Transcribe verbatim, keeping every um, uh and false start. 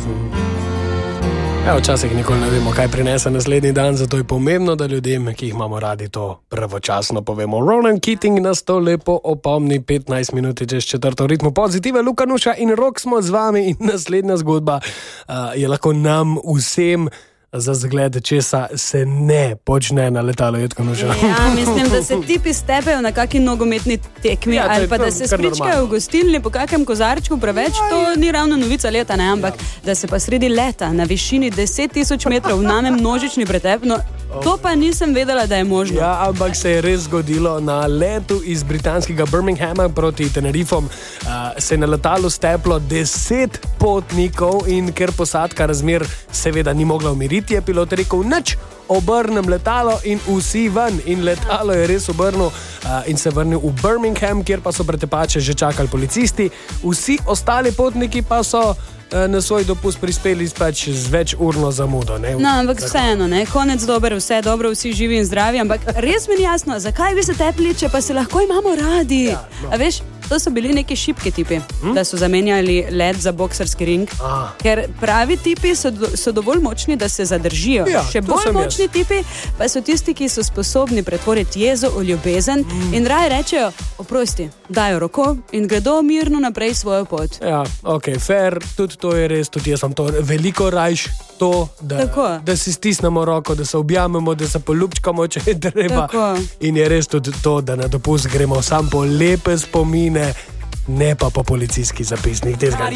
Ja, včasih nikoli ne vemo, kaj prinese naslednji dan, zato je pomembno, da ljudem, ki jih imamo radi, to pravočasno povemo. Ronan Keating nas to lepo opomni, petnajst minut čez četrto ritmu pozitive. Luka Nuša in Rok smo z vami in naslednja zgodba uh, je lahko nam vsem za zgled, česa se ne počne na letalu. Ja, mislim, da se tipi stepejo na kaki nogometni tekmi, ja, ali pa da se spričkajo v gostilni po kakem kozarčku preveč, to ni ravno novica leta, ne, ampak ja. Da se pa sredi leta na višini deset tisoč metrov vname množični pretep, no to pa nisem vedela, da je možno. Ja, ampak se je res zgodilo na letu iz britanskega Birminghama proti Tenerifom. Uh, se je na letalu steplo deset potnikov in ker posadka razmer seveda ni mogla umiriti, je pilot rekel, nič, obrnem letalo in vsi ven. In letalo je res obrnil uh, in se vrnil v Birmingham, kjer pa so pretepače že čakali policisti. Vsi ostali potniki pa so na svoj dopust prispeli pač z več urno zamudo. Ne? No, ampak vseeno, ne? Konec dober, vse dobro, vsi živi in zdravi, ampak res mi ni jasno, zakaj bi se tepli, če pa se lahko imamo radi. Ja, no. A veš, to so bili neki šibki tipi, hm? Da so zamenjali led za boksarski ring, ah. Ker pravi tipi so, do, so dovolj močni, da se zadržijo. Ja, še bolj močni jaz. Tipi pa so tisti, ki so sposobni pretvoriti jezo v ljubezen mm. in raje rečejo, oprosti, dajo roko in gredo mirno naprej svojo pot. Ja, ok, fair, tudi to je res, tudi jaz sem to veliko rajš to, da, da si stisnemo roko, da se objamemo, da se poljubčkamo, če je treba. Tako. In je res tudi to, da na dopust gremo sam po lepe spomine, ne pa po policijski zapisnik.